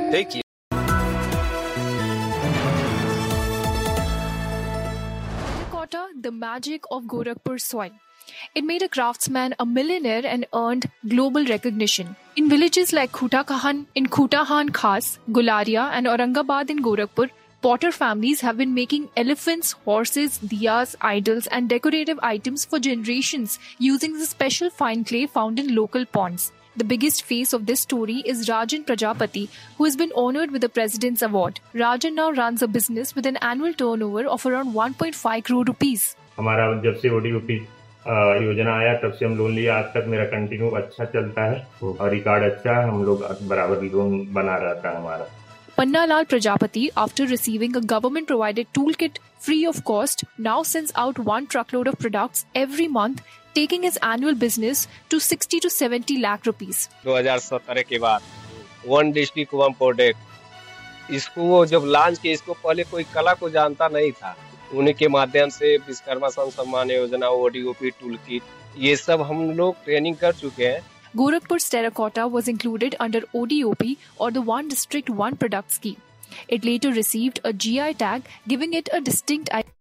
Thank you. Terracotta, the magic of Gorakhpur soil. It made a craftsman a millionaire and earned global recognition. In villages like Khutahan Khas, Gularia and Aurangabad in Gorakhpur, potter families have been making elephants, horses, diyas, idols and decorative items for generations using the special fine clay found in local ponds. The biggest face of this story is Rajan Prajapati, who has been honored with the President's Award. Rajan now runs a business with an annual turnover of around 1.5 crore rupees. हमारा जब से ODOP योजना आया तब से हम loan लिया, आज तक मेरा कंटिन्यू अच्छा चलता है और रिकॉर्ड अच्छा है, हम लोग बराबर लोन बना रहता है हमारा. Pannalal Prajapati, after receiving a government-provided toolkit free of cost, now sends out 1 truckload of products every month, taking his annual business to 60 to 70 lakh rupees. 2017 के बाद वन डिस्ट्रिक्ट वन प्रोडक्ट इसको जब launch किया, इसको पहले कोई कला को जानता नहीं था. उन्हीं के माध्यम से विश्वकर्मा सम्मान योजना, ODOP टूलकिट, ये सब हम लोग ट्रेनिंग कर चुके हैं. Gorakhpur's terracotta was included under ODOP or the One District One Product scheme. It later received a GI tag, giving it a distinct identity.